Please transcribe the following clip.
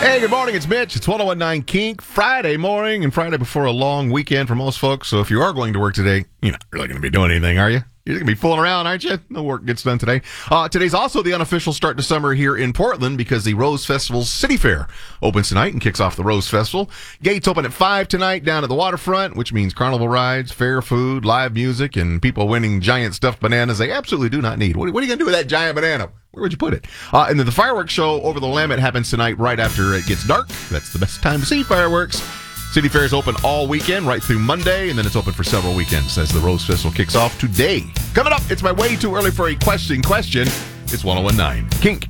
Hey, good morning. It's Mitch. It's 1019 Kink. Friday morning and Friday before a long weekend for most folks. So if you are going to work today, you're not really going to be doing anything, are you? You're going to be fooling around, aren't you? No work gets done today. Today's also the unofficial start to summer here in Portland because the Rose Festival's City Fair opens tonight and kicks off the Rose Festival. Gates open at 5 tonight down at the waterfront, which means carnival rides, fair food, live music, and people winning giant stuffed bananas they absolutely do not need. What are you going to do with that giant banana? Where would you put it? And then the fireworks show over the Willamette happens tonight right after it gets dark. That's the best time to see fireworks. City Fair is open all weekend, right through Monday, and then it's open for several weekends as the Rose Festival kicks off today. Coming up, it's my way too early for a question. It's 1019 Kink.